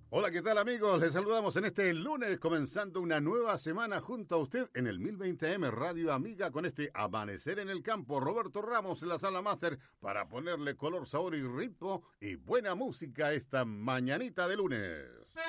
Hola, ¿qué tal amigos? Les saludamos en este lunes, comenzando una nueva semana junto a usted en el 1020M Radio Amiga con este Amanecer en el Campo. Roberto Ramos en la sala máster para ponerle color, sabor y ritmo y buena música esta mañanita de lunes.